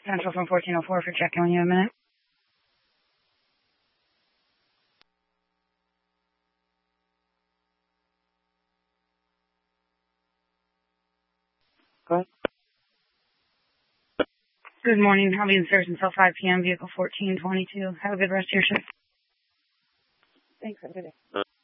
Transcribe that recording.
Central from 1404 for check-in when you have a minute. Go ahead. Good morning. I'll be in service until 5 p.m. Vehicle 1422. Have a good rest of your shift. Thanks. Have a good day.